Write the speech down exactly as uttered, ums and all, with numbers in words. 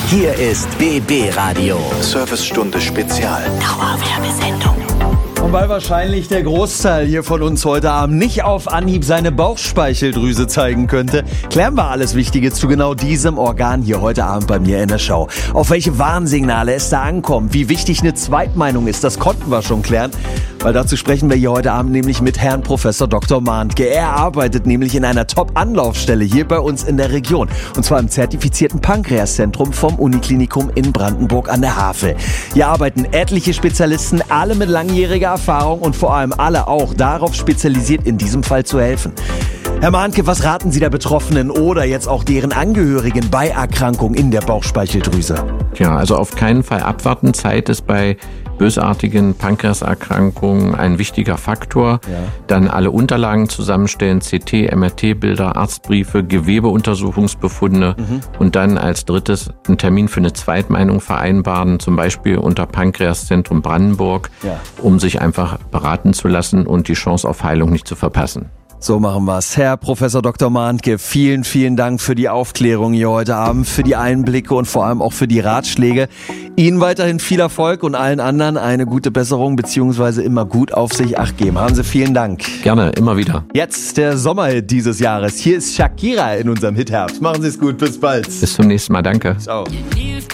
Hier ist B B Radio. Servicestunde Spezial. Dauerwerbesendung. Und weil wahrscheinlich der Großteil hier von uns heute Abend nicht auf Anhieb seine Bauchspeicheldrüse zeigen könnte, klären wir alles Wichtige zu genau diesem Organ hier heute Abend bei mir in der Show. Auf welche Warnsignale es da ankommt, wie wichtig eine Zweitmeinung ist, das konnten wir schon klären. Weil dazu sprechen wir hier heute Abend nämlich mit Herrn Professor Doktor Mahntke. Er arbeitet nämlich in einer Top-Anlaufstelle hier bei uns in der Region. Und zwar im zertifizierten Pankreaszentrum vom Uniklinikum in Brandenburg an der Havel. Hier arbeiten etliche Spezialisten, alle mit langjähriger Erfahrung und vor allem alle auch darauf spezialisiert, in diesem Fall zu helfen. Herr Mahntke, was raten Sie der Betroffenen oder jetzt auch deren Angehörigen bei Erkrankungen in der Bauchspeicheldrüse? Ja, also auf keinen Fall abwarten. Zeit ist bei bösartigen Pankreaserkrankungen ein wichtiger Faktor. Ja. Dann alle Unterlagen zusammenstellen, C T, M R T-Bilder, Arztbriefe, Gewebeuntersuchungsbefunde mhm. und dann als drittes einen Termin für eine Zweitmeinung vereinbaren, zum Beispiel unter Pankreaszentrum Brandenburg, ja. um sich einfach beraten zu lassen und die Chance auf Heilung nicht zu verpassen. So machen wir's. Herr Professor Doktor Mahntke, vielen, vielen Dank für die Aufklärung hier heute Abend, für die Einblicke und vor allem auch für die Ratschläge. Ihnen weiterhin viel Erfolg und allen anderen eine gute Besserung beziehungsweise immer gut auf sich Acht geben. Haben Sie vielen Dank. Gerne, immer wieder. Jetzt der Sommerhit dieses Jahres. Hier ist Shakira in unserem Hitherbst. Machen Sie es gut, bis bald. Bis zum nächsten Mal, danke. Ciao.